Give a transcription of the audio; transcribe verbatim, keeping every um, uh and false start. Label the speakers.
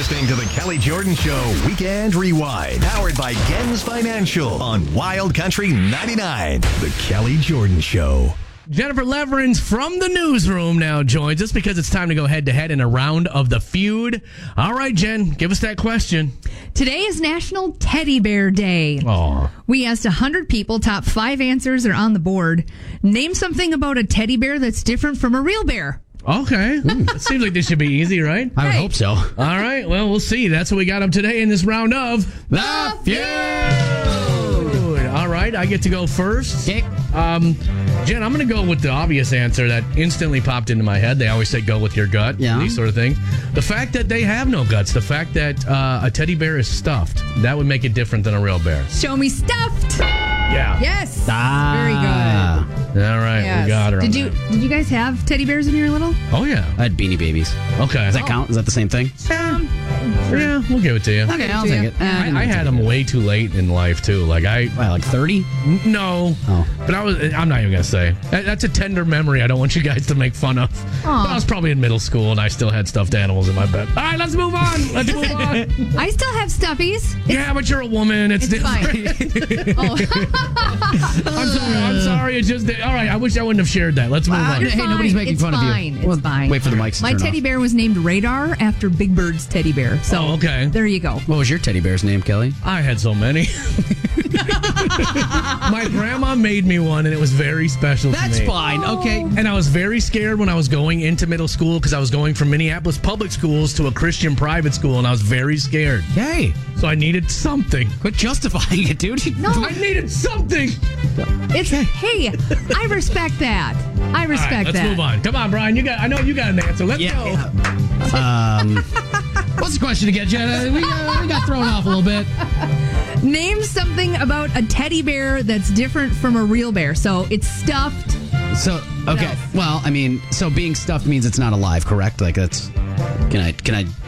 Speaker 1: listening to the Kelly Jordan Show Weekend Rewind, powered by Gens Financial on Wild Country ninety-nine. The Kelly Jordan Show.
Speaker 2: Jennifer Leverins from the newsroom now joins us because it's time to go head-to-head in a round of the feud. All right, Jen, give us that question.
Speaker 3: Today is National Teddy Bear Day.
Speaker 2: Aw.
Speaker 3: We asked one hundred people, top five answers are on the board. Name something about a teddy bear that's different from a real bear.
Speaker 2: Okay. It seems like this should be easy, right?
Speaker 4: I would
Speaker 3: Hey.
Speaker 4: hope so.
Speaker 2: All right, well, we'll see. That's what we got up today in this round of
Speaker 3: The
Speaker 2: Feud. All right, I get to go first.
Speaker 4: Okay.
Speaker 2: Um, Jen, I'm going to go with the obvious answer that instantly popped into my head. They always say go with your gut,
Speaker 4: Yeah.
Speaker 2: these sort of things. The fact that they have no guts, the fact that uh, a teddy bear is stuffed, that would make it different than a real bear.
Speaker 3: Show me stuffed.
Speaker 2: Yeah.
Speaker 3: Yes.
Speaker 4: Ah.
Speaker 3: Very good.
Speaker 2: All right,
Speaker 3: Yes.
Speaker 2: we got her on
Speaker 3: Did you
Speaker 2: that.
Speaker 3: did you guys have teddy bears when you were little?
Speaker 2: Oh, yeah.
Speaker 4: I had Beanie Babies.
Speaker 2: Okay.
Speaker 4: Does that count? Is that the same thing?
Speaker 3: Um,
Speaker 2: Yeah, we'll give it to you.
Speaker 4: Okay, I'll
Speaker 3: do
Speaker 4: take
Speaker 3: you?
Speaker 4: it. Eh,
Speaker 2: I,
Speaker 4: can
Speaker 2: I
Speaker 4: take
Speaker 2: had
Speaker 4: it.
Speaker 2: them way too late in life, too. Like, I...
Speaker 4: Wow, like thirty?
Speaker 2: N- No.
Speaker 4: Oh.
Speaker 2: But I was, I'm not even going to say. That, that's a tender memory I don't want you guys to make fun of. But I was probably in middle school and I still had stuffed animals in my bed. All right, let's move on. Let's move on.
Speaker 3: I still have stuffies. It's,
Speaker 2: Yeah, but you're a woman. It's,
Speaker 3: it's
Speaker 2: different.
Speaker 3: fine. Oh.
Speaker 2: I'm sorry. I'm sorry. It's just, all right, I wish I wouldn't have shared that. Let's move
Speaker 4: Uh,
Speaker 2: on.
Speaker 3: You're
Speaker 4: hey,
Speaker 3: fine.
Speaker 4: nobody's making
Speaker 3: It's
Speaker 4: fun
Speaker 3: fine.
Speaker 4: of you.
Speaker 3: It's
Speaker 4: Well,
Speaker 3: fine.
Speaker 4: Wait for the mics to
Speaker 3: My
Speaker 4: turn
Speaker 3: teddy
Speaker 4: off.
Speaker 3: bear was named Radar after Big Bird's teddy bear. So
Speaker 2: Oh, okay.
Speaker 3: there you go.
Speaker 4: What was your teddy bear's name, Kelly?
Speaker 2: I had so many. My grandma made me one, and it was very special to
Speaker 4: That's
Speaker 2: me.
Speaker 4: fine. Okay.
Speaker 2: And I was very scared when I was going into middle school because I was going from Minneapolis public schools to a Christian private school, and I was very scared.
Speaker 4: Hey,
Speaker 2: So I needed something.
Speaker 4: quit justifying it, dude.
Speaker 3: No,
Speaker 2: I needed something.
Speaker 3: it's hey, I respect that. I
Speaker 2: All
Speaker 3: respect
Speaker 2: right, let's
Speaker 3: that.
Speaker 2: move on. Come on, Brian. You got. I know you got an answer. Let's
Speaker 4: Yeah,
Speaker 2: go.
Speaker 4: yeah. Um, what's the question again, Jen? We, uh, we got thrown off a little bit.
Speaker 3: Name something about a teddy bear that's different from a real bear. So it's stuffed.
Speaker 4: So, okay.
Speaker 3: else?
Speaker 4: Well, I mean, so being stuffed means it's not alive, correct? Like that's. Can I can I